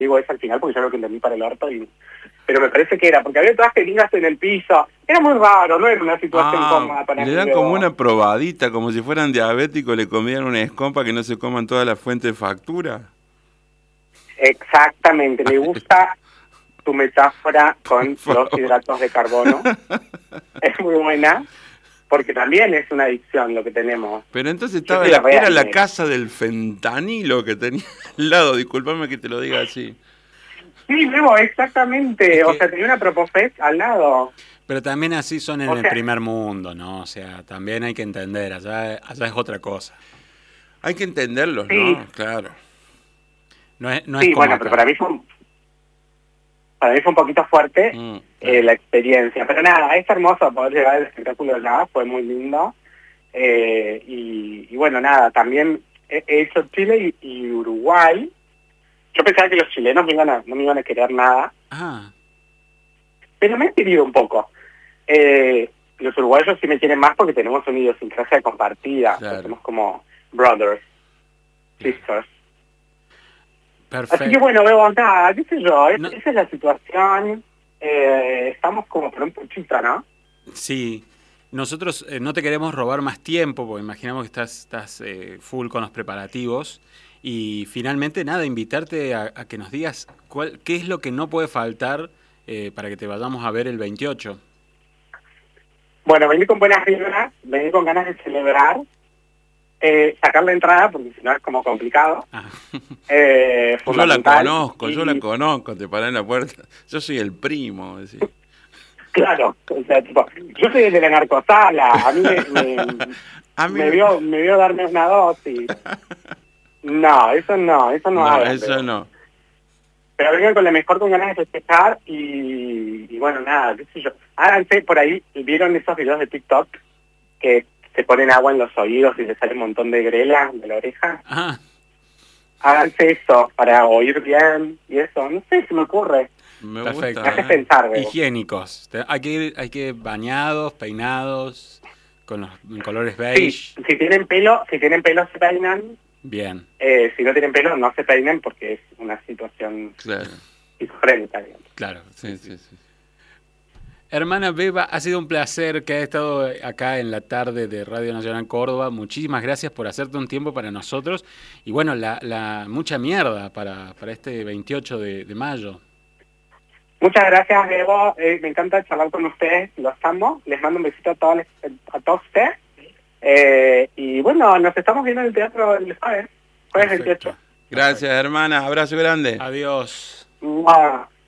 digo eso al final porque yo lo que entendí para el orto, pero me parece que era, porque había todas jeringas en el piso, era muy raro, no era una situación cómoda para le mí. dan como una probadita, como si fueran diabéticos, le comían una escompa que no se coman toda la fuente de factura. Exactamente, me gusta tu metáfora con los hidratos de carbono, es muy buena, porque también es una adicción lo que tenemos. Pero entonces Yo estaba soy era la real, casa del fentanilo que tenía al lado, discúlpame que te lo diga así. sí, luego, exactamente, Es o que, sea, tenía una Propofet al lado. pero también así son en O el sea, primer mundo, ¿no? O sea, también hay que entender, allá es otra cosa. Hay que entenderlos, sí, ¿no? Claro. No es sí, como bueno, pero acá. para mí fue un poquito fuerte Claro. la experiencia. Pero nada, es hermoso poder llegar al espectáculo ya, fue muy lindo. Y bueno, nada, también he hecho Chile y Uruguay. Yo pensaba que los chilenos no me iban a querer nada, Ah, pero me han querido un poco. Los uruguayos sí me quieren más porque tenemos una idiosincrasia compartida, Claro. somos como brothers, sisters. perfecto. Así que bueno, veo nada, qué sé yo, No, esa es la situación. Estamos como por un puchito, ¿no? sí, nosotros no te queremos robar más tiempo, porque imaginamos que estás full con los preparativos. Y finalmente, nada, invitarte a que nos digas qué es lo que no puede faltar para que te vayamos a ver el 28. Bueno, vení con buenas vibras, vení con ganas de celebrar, sacar la entrada, porque si no es como complicado. Ah. Yo la Fundamental. yo la conozco, te paré en la puerta. Yo soy el primo, decís. Claro, o sea, tipo, yo soy de la narcosala, a mí A mí me vio darme una dosis. No, eso no no, hagan, eso no. pero vengan con la mejor con ganas de festejar y bueno, nada, qué sé yo. Háganse por ahí, ¿vieron esos videos de TikTok que se ponen agua en los oídos y les sale un montón de grela de la oreja? Ah, Háganse eso para oír bien y eso, no sé, se me ocurre. Me perfecto. Me hace gusta. pensar, Bebo. Higiénicos. Hay que ir bañados, peinados, con los colores Sí, beige. si tienen pelo se peinan. Bien. Si no tienen pelo, no se peinen porque es una situación Claro. esquizofrénica, digamos. Claro. Sí, sí, sí. Hermana Beba, ha sido un placer que haya estado acá en la tarde de Radio Nacional Córdoba. Muchísimas gracias por hacerte un tiempo para nosotros. Y bueno, mucha mierda para este 28 de mayo. Muchas gracias, Bebo. Me encanta charlar con ustedes. Los amo. Les mando un besito a todos ustedes. Y bueno, nos estamos viendo en el teatro el jueves Perfecto. 28. Gracias, hermana. Abrazo grande. Adiós. ¡Mua!